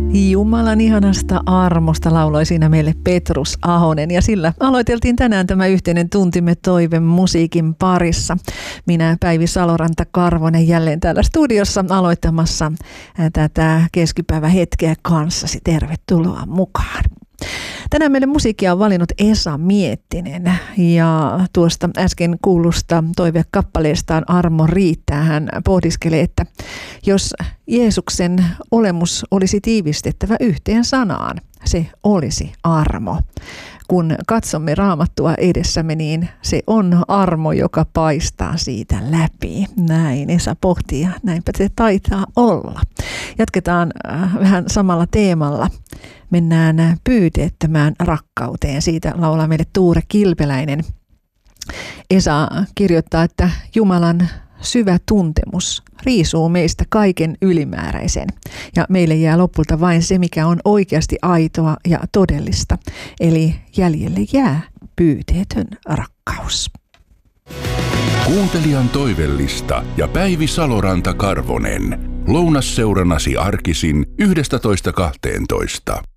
Jumalan ihanasta armosta lauloi siinä meille Petrus Ahonen, ja sillä aloiteltiin tänään tämä yhteinen tuntimme toive musiikin parissa. Minä Päivi Saloranta-Karvonen jälleen täällä studiossa aloittamassa tätä keskipäivähetkeä kanssasi. Tervetuloa mukaan. Tänään meille musiikkia on valinnut Esa Miettinen, ja tuosta äsken kuulusta toivekappaleestaan Armo riittää hän pohdiskelee, että jos Jeesuksen olemus olisi tiivistettävä yhteen sanaan, se olisi armo. Kun katsomme Raamattua edessämme, niin se on armo, joka paistaa siitä läpi. Näin Esa pohtii, ja näinpä se taitaa olla. Jatketaan vähän samalla teemalla. Mennään pyyteettömään rakkauteen. Siitä laulaa meille Tuure Kilpeläinen. Esa kirjoittaa, että Jumalan syvä tuntemus riisuu meistä kaiken ylimääräisen. Ja meille jää lopulta vain se, mikä on oikeasti aitoa ja todellista. Eli jäljelle jää pyyteetön rakkaus. Kuuntelijan toivellista ja Päivi Saloranta-Karvonen. Lounasseurannasi arkisin 11.12.